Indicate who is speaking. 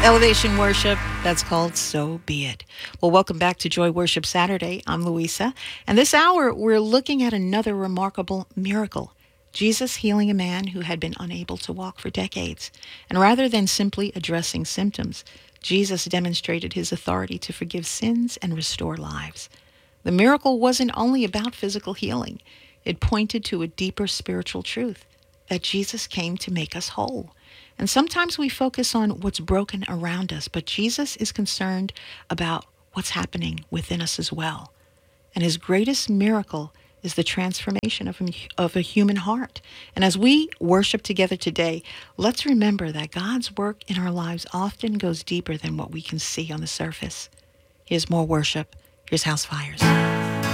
Speaker 1: Elevation Worship, that's called So Be It. Well, welcome back to Joy Worship Saturday. I'm Louisa, and this hour we're looking at another remarkable miracle. Jesus healing a man who had been unable to walk for decades. And rather than simply addressing symptoms, Jesus demonstrated his authority to forgive sins and restore lives. The miracle wasn't only about physical healing, it pointed to a deeper spiritual truth that Jesus came to make us whole. And sometimes we focus on what's broken around us, but Jesus is concerned about what's happening within us as well. And his greatest miracle is the transformation of a human heart. And as we worship together today, let's remember that God's work in our lives often goes deeper than what we can see on the surface. Here's more worship. Here's House Fires.